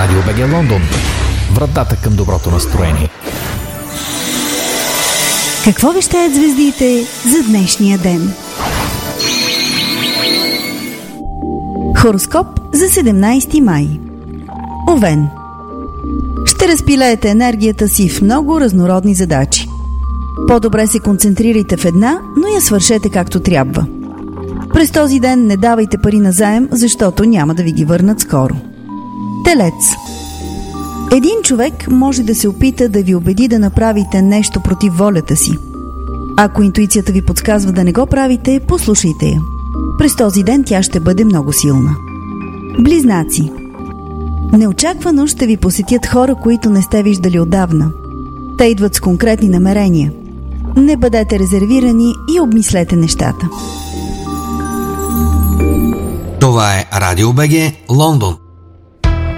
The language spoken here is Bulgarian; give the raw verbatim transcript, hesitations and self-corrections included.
Радио БГ Лондон. Вратата към доброто настроение. Какво вещаят звездите за днешния ден? Хороскоп за седемнайсети май. Овен. Ще разпилеете енергията си в много разнородни задачи. По-добре се концентрирайте в една, но я свършете както трябва. През този ден не давайте пари на заем, защото няма да ви ги върнат скоро. Телец. Един човек може да се опита да ви убеди да направите нещо против волята си. Ако интуицията ви подсказва да не го правите, послушайте я. През този ден тя ще бъде много силна. Близнаци. Неочаквано ще ви посетят хора, които не сте виждали отдавна. Те идват с конкретни намерения. Не бъдете резервирани и обмислете нещата. Това е Радио БГ Лондон.